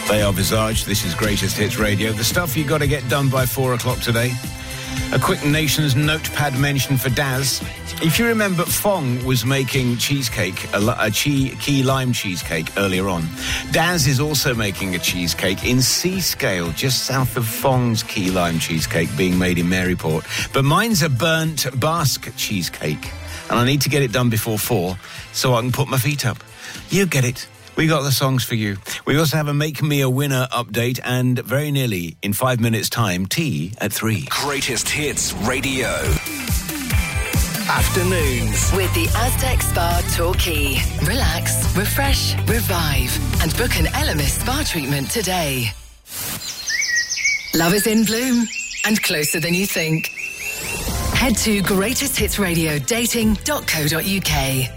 They are Visage. This is Greatest Hits Radio. The stuff you got to get done by 4 o'clock today. A quick Nation's Notepad mention for Daz. If you remember, Fong was making cheesecake, a key lime cheesecake earlier on. Daz is also making a cheesecake in Seascale, just south of Fong's key lime cheesecake being made in Maryport. But mine's a burnt Basque cheesecake, and I need to get it done before 4 so I can put my feet up. You get it. We got the songs for you. We also have a Make Me a Winner update, and very nearly, in 5 minutes' time, tea at 3. Greatest Hits Radio. Afternoons. With the Aztec Spa Torquay. Relax, refresh, revive, and book an Elemis spa treatment today. Love is in bloom and closer than you think. Head to greatesthitsradiodating.co.uk.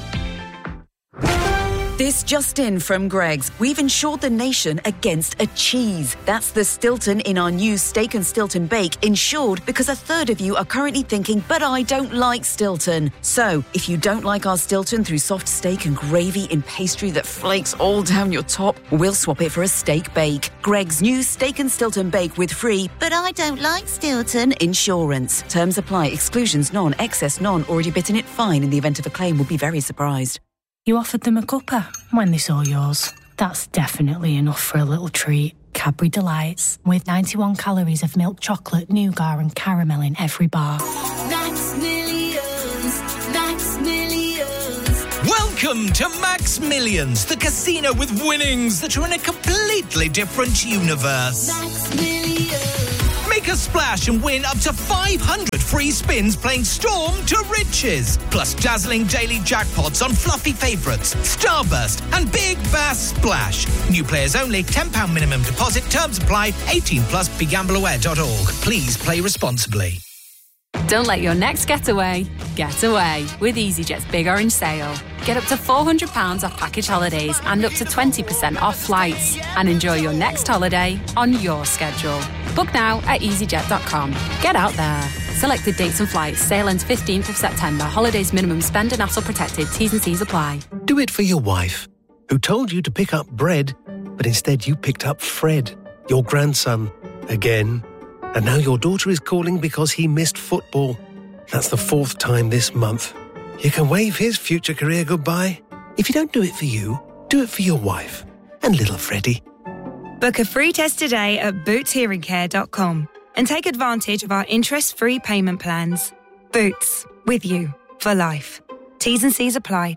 This just in from Greggs. We've insured the nation against a cheese. That's the Stilton in our new Steak and Stilton Bake, insured because a third of you are currently thinking, but I don't like Stilton. So, if you don't like our Stilton through soft steak and gravy in pastry that flakes all down your top, we'll swap it for a steak bake. Greggs' new Steak and Stilton Bake with free, but I don't like Stilton insurance. Terms apply. Exclusions none. Excess none. Already bitten it fine. In the event of a claim, will be very surprised. You offered them a cuppa when they saw yours. That's definitely enough for a little treat. Cadbury Delights, with 91 calories of milk chocolate, nougat and caramel in every bar. Max Millions, Max Millions. Welcome to Max Millions, the casino with winnings that are in a completely different universe. Max Millions. Make a splash and win up to 500 free spins playing Storm to Riches. Plus dazzling daily jackpots on fluffy favourites, Starburst and Big Bass Splash. New players only, £10 minimum deposit, terms apply, 18 plus, begambleaware.org. Please play responsibly. Don't let your next getaway get away with EasyJet's Big Orange Sale. Get up to £400 off package holidays and up to 20% off flights. And enjoy your next holiday on your schedule. Book now at easyjet.com. Get out there. Selected dates and flights. Sale ends 15th of September. Holidays minimum spend and hassle protected. T's and C's apply. Do it for your wife, who told you to pick up bread, but instead you picked up Fred, your grandson, again. And now your daughter is calling because he missed football. That's the 4th time this month. You can wave his future career goodbye. If you don't do it for you, do it for your wife and little Freddie. Book a free test today at bootshearingcare.com and take advantage of our interest-free payment plans. Boots, with you for life. T's and C's apply.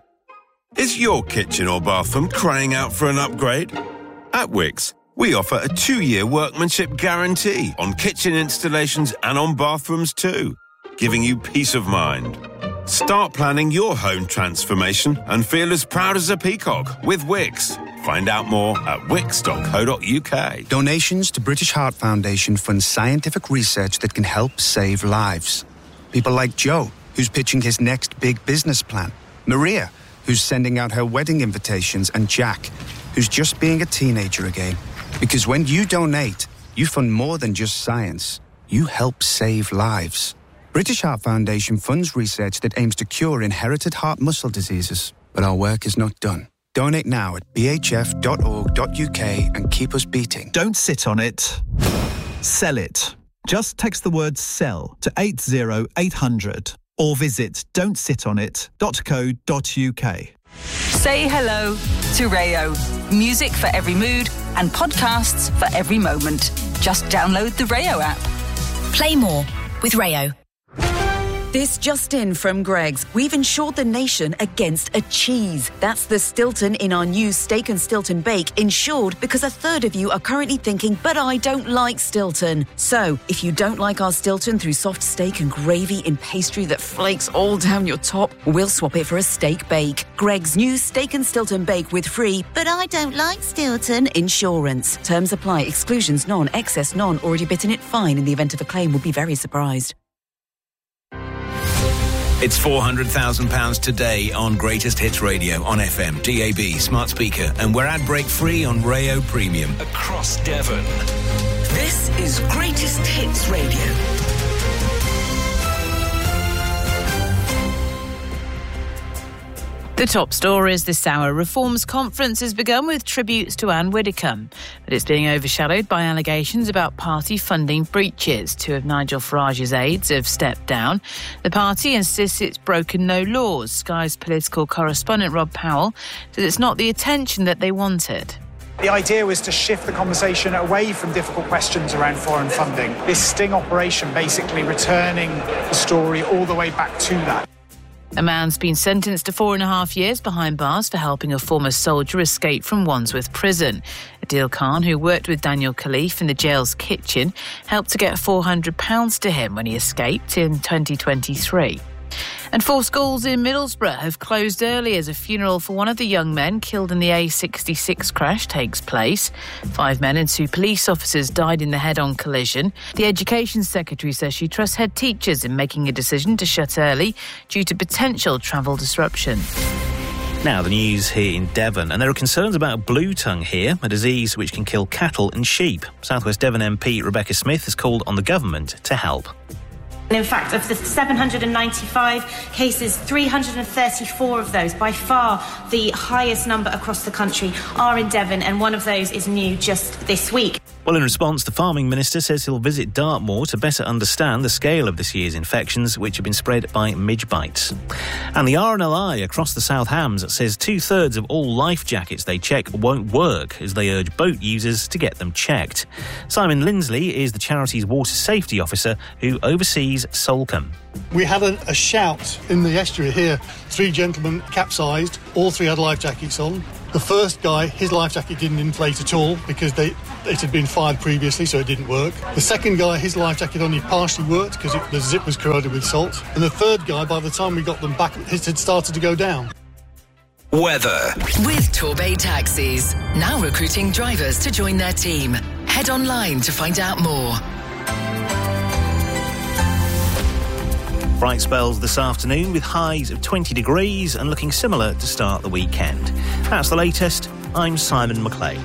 Is your kitchen or bathroom crying out for an upgrade? At Wickes, we offer a 2-year workmanship guarantee on kitchen installations and on bathrooms too, giving you peace of mind. Start planning your home transformation and feel as proud as a peacock with Wickes. Find out more at wickes.co.uk. Donations to British Heart Foundation fund scientific research that can help save lives. People like Joe, who's pitching his next big business plan. Maria, who's sending out her wedding invitations. And Jack, who's just being a teenager again. Because when you donate, you fund more than just science. You help save lives. British Heart Foundation funds research that aims to cure inherited heart muscle diseases. But our work is not done. Donate now at bhf.org.uk and keep us beating. Don't sit on it. Sell it. Just text the word SELL to 80800 or visit don'tsitonit.co.uk. Say hello to Rayo. Music for every mood and podcasts for every moment. Just download the Rayo app. Play more with Rayo. This just in from Greggs. We've insured the nation against a cheese. That's the Stilton in our new Steak and Stilton Bake, insured because a third of you are currently thinking, but I don't like Stilton. So, if you don't like our Stilton through soft steak and gravy in pastry that flakes all down your top, we'll swap it for a steak bake. Greggs' new Steak and Stilton Bake with free, but I don't like Stilton insurance. Terms apply. Exclusions none. Excess none. Already bitten it fine. In the event of a claim, will be very surprised. It's £400,000 today on Greatest Hits Radio on FM, DAB, smart speaker, and we're ad break free on Rayo Premium. Across Devon. This is Greatest Hits Radio. The top stories this hour. Reform's conference has begun with tributes to Anne Widdecombe, but it's being overshadowed by allegations about party funding breaches. Two of Nigel Farage's aides have stepped down. The party insists it's broken no laws. Sky's political correspondent Rob Powell says it's not the attention that they wanted. The idea was to shift the conversation away from difficult questions around foreign funding. This sting operation basically returning the story all the way back to that. A man's been sentenced to 4.5 years behind bars for helping a former soldier escape from Wandsworth Prison. Adil Khan, who worked with Daniel Khalif in the jail's kitchen, helped to get £400 to him when he escaped in 2023. And 4 schools in Middlesbrough have closed early as a funeral for one of the young men killed in the A66 crash takes place. 5 men and 2 police officers died in the head-on collision. The Education Secretary says she trusts head teachers in making a decision to shut early due to potential travel disruption. Now, the news here in Devon, and there are concerns about blue tongue here, a disease which can kill cattle and sheep. South West Devon MP Rebecca Smith has called on the government to help. And in fact, of the 795 cases, 334 of those, by far the highest number across the country, are in Devon, and one of those is new just this week. Well, in response, the farming minister says he'll visit Dartmoor to better understand the scale of this year's infections, which have been spread by midge bites. And the RNLI across the South Hams says 2/3 of all life jackets they check won't work, as they urge boat users to get them checked. Simon Lindsley is the charity's water safety officer who oversees Solcombe. We had a shout in the estuary here. 3 gentlemen capsized, all 3 had life jackets on. The first guy, his life jacket didn't inflate at all because it had been fired previously, so it didn't work. The second guy, his life jacket only partially worked because the zip was corroded with salt. And the third guy, by the time we got them back, his had started to go down. Weather. With Torbay Taxis, now recruiting drivers to join their team. Head online to find out more. Bright spells this afternoon with highs of 20 degrees and looking similar to start the weekend. That's the latest. I'm Simon McLean.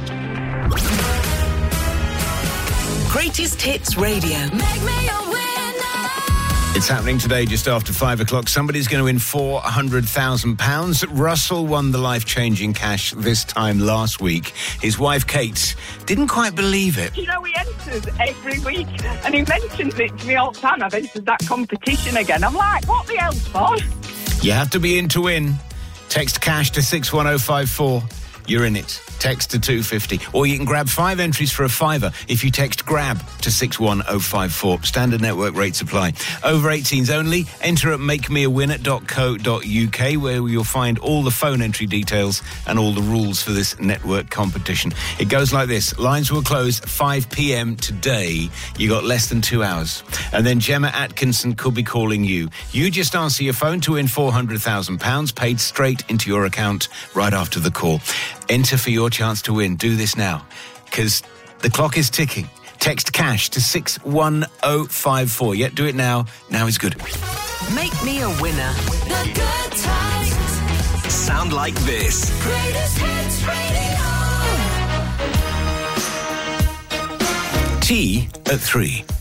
Greatest Hits Radio. Make me a winner. It's happening today just after 5 o'clock. Somebody's going to win £400,000. Russell won the life-changing cash this time last week. His wife, Kate, didn't quite believe it. You know, he enters every week and he mentions it to me all the time. I've entered that competition again. I'm like, what the hell's for? You have to be in to win. Text cash to 61054. You're in it. Text to 250. Or you can grab 5 entries for a £5 if you text GRAB to 61054. Standard network rates apply. Over 18s only. Enter at makemeawinner.co.uk, where you'll find all the phone entry details and all the rules for this network competition. It goes like this. Lines will close 5 p.m. today. You got less than 2 hours. And then Gemma Atkinson could be calling you. You just answer your phone to win £400,000 paid straight into your account right after the call. Enter for your chance to win. Do this now, because the clock is ticking. Text cash to 61054. Yeah, do it now. Now is good. Make me a winner. The good times. Sound like this. Greatest Hits Radio. Tea at 3.